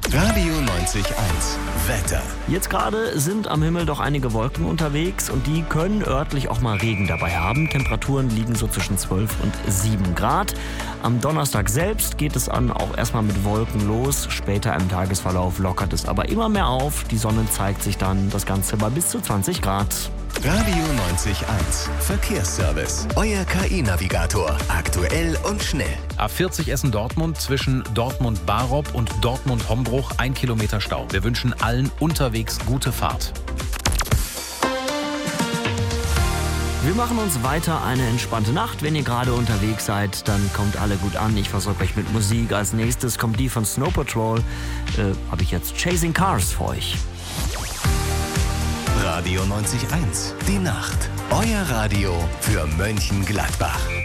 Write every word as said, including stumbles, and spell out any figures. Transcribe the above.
Radio neunzig eins. Wetter. Jetzt gerade sind am Himmel doch einige Wolken unterwegs und die können örtlich auch mal Regen dabei haben. Temperaturen liegen so zwischen zwölf und sieben Grad. Am Donnerstag selbst geht es an auch erstmal mit Wolken los. Später im Tagesverlauf lockert es aber immer mehr auf. Die Sonne zeigt sich dann, das Ganze bei bis zu zwanzig Grad. Radio neunzig eins. Verkehrsservice. Euer K I-Navigator. Aktuell und schnell. A vierzig Essen-Dortmund zwischen Dortmund-Barop und Dortmund-Hombruch ein Kilometer Stau. Wir wünschen allen unterwegs gute Fahrt. Wir machen uns weiter eine entspannte Nacht. Wenn ihr gerade unterwegs seid, dann kommt alle gut an. Ich versorge euch mit Musik. Als nächstes kommt die von Snow Patrol. Äh, habe ich jetzt Chasing Cars für euch. Radio neunzig eins. Die Nacht. Euer Radio für Mönchengladbach.